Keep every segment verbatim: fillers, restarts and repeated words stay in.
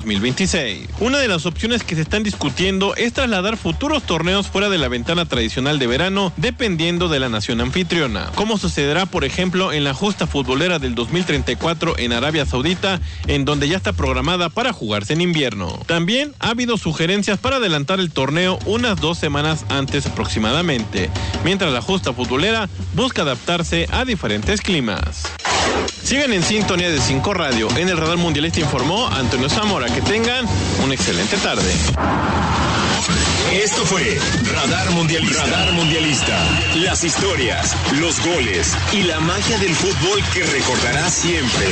mil veintiséis. Una de las opciones que se están discutiendo es trasladar futuros torneos fuera de la ventana tradicional de verano, dependiendo de la nación anfitriona, como sucederá por ejemplo en la justa futbolera del dos mil treinta y cuatro en Arabia Saudita, en donde ya está programada para jugarse en invierno. También ha habido sugerencias para adelantar el torneo unas dos semanas antes aproximadamente, mientras la justa futbolera busca adaptarse a diferentes climas. Sigan en sintonía de cinco Radio. En el Radar Mundialista informó Antonio Zamora. Que tengan una excelente tarde. Esto fue Radar Mundialista. Radar Mundialista. Las historias, los goles y la magia del fútbol que recordarás siempre.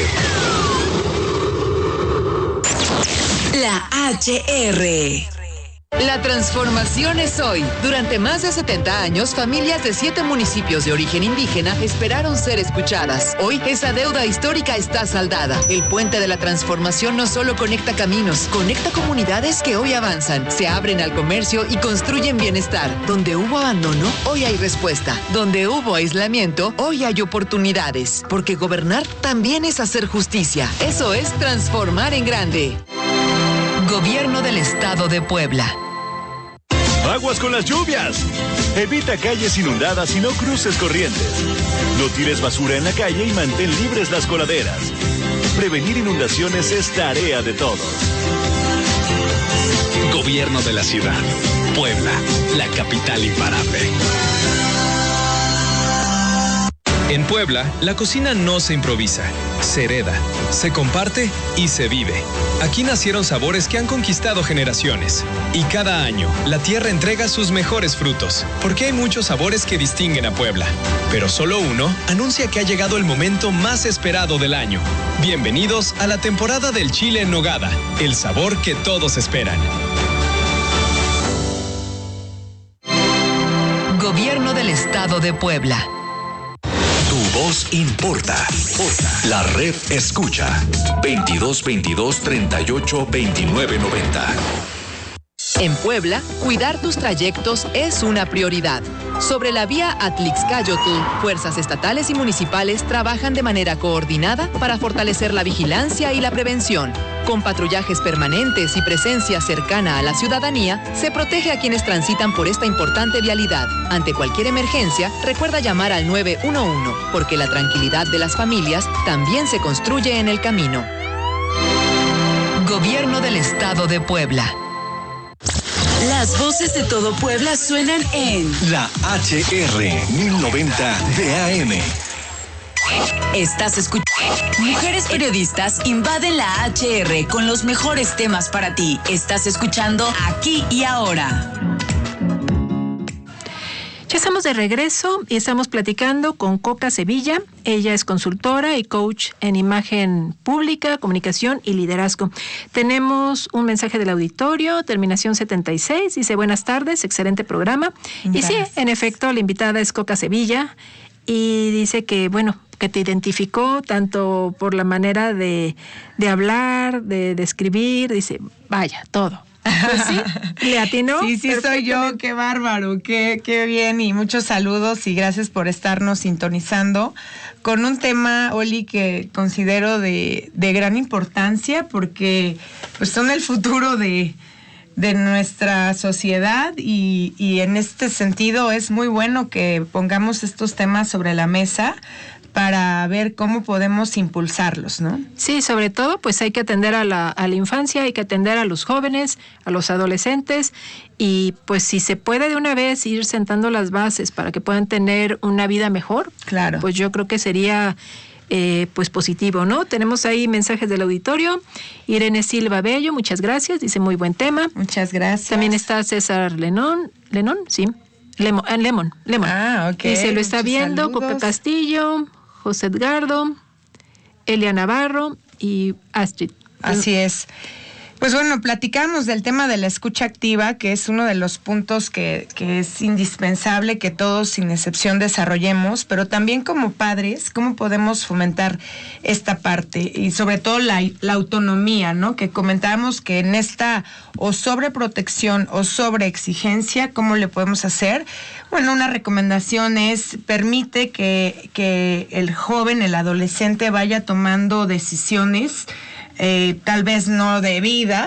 La H R. La transformación es hoy. Durante más de setenta años, familias de siete municipios de origen indígena esperaron ser escuchadas. Hoy, esa deuda histórica está saldada. El puente de la transformación no solo conecta caminos, conecta comunidades que hoy avanzan, se abren al comercio y construyen bienestar. Donde hubo abandono, hoy hay respuesta. Donde hubo aislamiento, hoy hay oportunidades. Porque gobernar también es hacer justicia. Eso es transformar en grande. Gobierno del Estado de Puebla. Aguas con las lluvias. Evita calles inundadas y no cruces corrientes. No tires basura en la calle y mantén libres las coladeras. Prevenir inundaciones es tarea de todos. Gobierno de la ciudad. Puebla, la capital imparable. En Puebla, la cocina no se improvisa, se hereda, se comparte y se vive. Aquí nacieron sabores que han conquistado generaciones. Y cada año, la tierra entrega sus mejores frutos, porque hay muchos sabores que distinguen a Puebla. Pero solo uno anuncia que ha llegado el momento más esperado del año. Bienvenidos a la temporada del chile en nogada, el sabor que todos esperan. Gobierno del Estado de Puebla. Tu voz importa. La red escucha. veintidós veintidós treinta y ocho veintinueve noventa. En Puebla, cuidar tus trayectos es una prioridad. Sobre la vía Atlixcáyotl, fuerzas estatales y municipales trabajan de manera coordinada para fortalecer la vigilancia y la prevención. Con patrullajes permanentes y presencia cercana a la ciudadanía, se protege a quienes transitan por esta importante vialidad. Ante cualquier emergencia, recuerda llamar al nueve uno uno, porque la tranquilidad de las familias también se construye en el camino. Gobierno del Estado de Puebla. Las voces de todo Puebla suenan en La H R mil noventa de A M. Estás escuchando. Mujeres periodistas invaden la H R con los mejores temas para ti. Estás escuchando Aquí y Ahora. Ya estamos de regreso y estamos platicando con Coca Sevilla. Ella es consultora y coach en imagen pública, comunicación y liderazgo. Tenemos un mensaje del auditorio, terminación setenta y seis, dice buenas tardes, excelente programa. Gracias. Y sí, en efecto, la invitada es Coca Sevilla y dice que, bueno, que te identificó tanto por la manera de, de hablar, de, de escribir, dice, vaya, todo. Pues sí, le atinó. Sí, sí, soy yo, qué bárbaro, qué, qué bien, y muchos saludos y gracias por estarnos sintonizando con un tema, Oli, que considero de, de gran importancia porque pues son el futuro de, de nuestra sociedad y, y en este sentido es muy bueno que pongamos estos temas sobre la mesa para ver cómo podemos impulsarlos, ¿no? Sí, sobre todo, pues hay que atender a la, a la infancia, hay que atender a los jóvenes, a los adolescentes, y pues si se puede de una vez ir sentando las bases para que puedan tener una vida mejor, claro, pues yo creo que sería eh, pues positivo, ¿no? Tenemos ahí mensajes del auditorio. Irene Silva Bello, muchas gracias, dice muy buen tema. Muchas gracias. También está César Lenón, Lenón, sí, Lemon, eh, Lemon, Lemon. Ah, ok. Dice, lo está Muchos viendo, saludos. Coca Castillo, José Edgardo, Elia Navarro y Astrid. Así es. Pues bueno, platicamos del tema de la escucha activa, que es uno de los puntos que, que es indispensable que todos sin excepción desarrollemos, pero también como padres, ¿cómo podemos fomentar esta parte? Y sobre todo la, la autonomía, ¿no? Que comentábamos que en esta o sobreprotección o sobreexigencia, ¿cómo le podemos hacer? Bueno, una recomendación es permite que, que el joven, el adolescente vaya tomando decisiones Eh, tal vez no de vida,